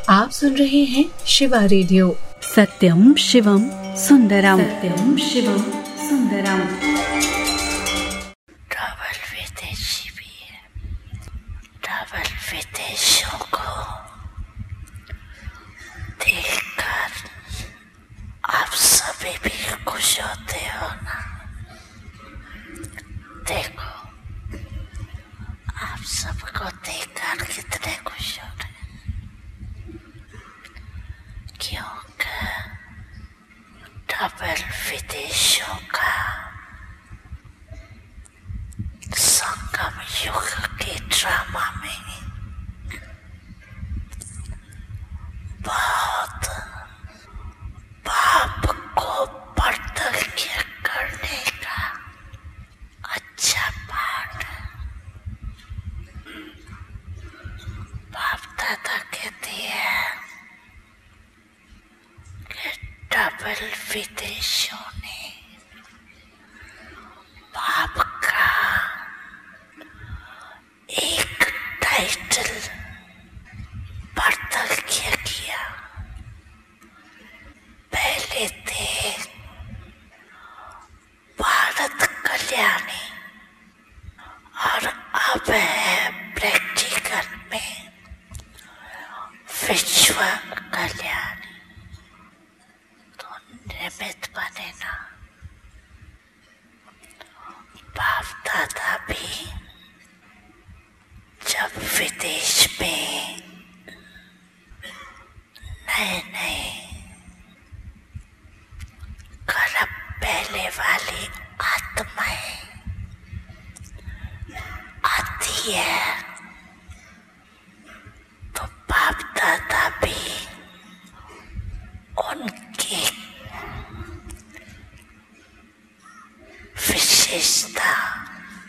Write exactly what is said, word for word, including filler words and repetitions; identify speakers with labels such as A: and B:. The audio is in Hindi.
A: आप सुन रहे हैं शिवा रेडियो।
B: सत्यम शिवम सुंदरम, सत्यम शिवम सुंदरम।
C: ट्रैवल विदेशी भी है, ट्रैवल विदेशों को देखकर आप सभी भी खुश होते हो ना। देखो आप सबको देखकर कितने खुश हो रहे हैं, क्योंकि ट्रैवल विदेशों का संगम युग के ड्रामा में बहुत पाप को प्रत्यक्ष करने का अच्छा पाठ बाप दादा कहती है कि ट्रैवल विदेशों ने पाप का एक टाइटल प्रत्यक्ष किया। पहले थे भारत कल्याणी और अब है प्रैक्टिकल में विश्व कल्याणी। तो निमित्त बने ना। बाप दादा भी जब विदेश में नए नए कर्म पहले वाली आत्माएं आती है, तो बाप दादा भी उनकी विशेषता